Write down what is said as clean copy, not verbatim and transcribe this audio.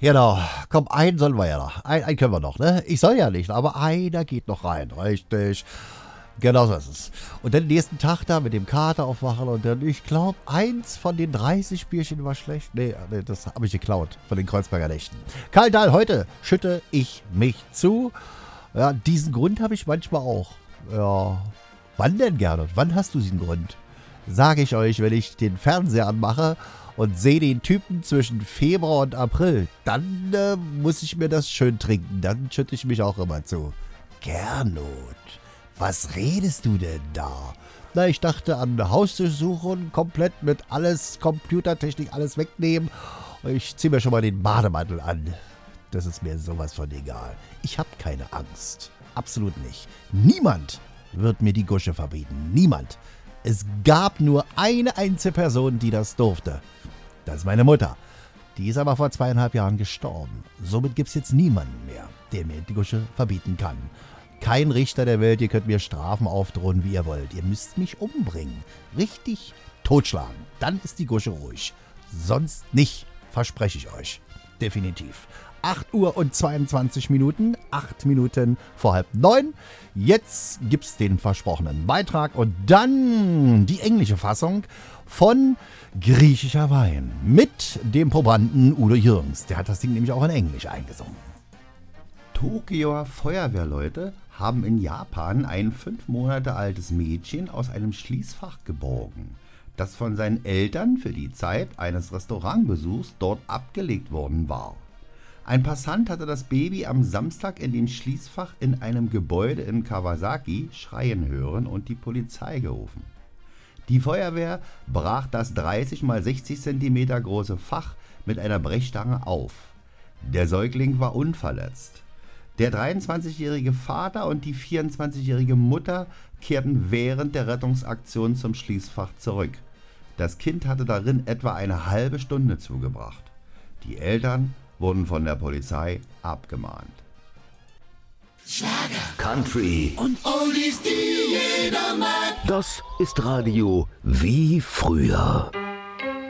Genau, komm, einen sollen wir ja noch. Einen können wir noch, ne? Ich soll ja nicht, aber einer geht noch rein. Richtig. Genau so ist es. Und dann den nächsten Tag da mit dem Kater aufwachen und dann, ich glaube, eins von den 30 Bierchen war schlecht. Nee, das habe ich geklaut von den Kreuzberger Nächten. Karl Dahl, heute schütte ich mich zu. Ja, diesen Grund habe ich manchmal auch. Ja, wann denn, Gernot? Wann hast du diesen Grund? Sage ich euch, wenn ich den Fernseher anmache und sehe den Typen zwischen Februar und April, dann muss ich mir das schön trinken. Dann schütte ich mich auch immer zu. Gernot, was redest du denn da? Na, ich dachte an Hausdurchsuchung, komplett mit alles, Computertechnik, alles wegnehmen. Ich ziehe mir schon mal den Bademantel an. Das ist mir sowas von egal. Ich habe keine Angst. Absolut nicht. Niemand wird mir die Gusche verbieten. Niemand. Es gab nur eine einzige Person, die das durfte. Das ist meine Mutter. Die ist aber vor 2,5 Jahren gestorben. Somit gibt es jetzt niemanden mehr, der mir die Gusche verbieten kann. Kein Richter der Welt, ihr könnt mir Strafen aufdrohen, wie ihr wollt. Ihr müsst mich umbringen. Richtig totschlagen. Dann ist die Gusche ruhig. Sonst nicht, verspreche ich euch. Definitiv. 8 Uhr und 22 Minuten, 8 Minuten vor 8:30. Jetzt gibt's den versprochenen Beitrag und dann die englische Fassung von Griechischer Wein mit dem Probanden Udo Jürgens. Der hat das Ding nämlich auch in Englisch eingesungen. Tokioer Feuerwehrleute haben in Japan ein 5 Monate altes Mädchen aus einem Schließfach geborgen, das von seinen Eltern für die Zeit eines Restaurantbesuchs dort abgelegt worden war. Ein Passant hatte das Baby am Samstag in dem Schließfach in einem Gebäude in Kawasaki schreien hören und die Polizei gerufen. Die Feuerwehr brach das 30 x 60 cm große Fach mit einer Brechstange auf. Der Säugling war unverletzt. Der 23-jährige Vater und die 24-jährige Mutter kehrten während der Rettungsaktion zum Schließfach zurück. Das Kind hatte darin etwa eine halbe Stunde zugebracht. Die Eltern wurden von der Polizei abgemahnt. Schlager, Country und Oldies, die jeder mag. Das ist Radio wie früher.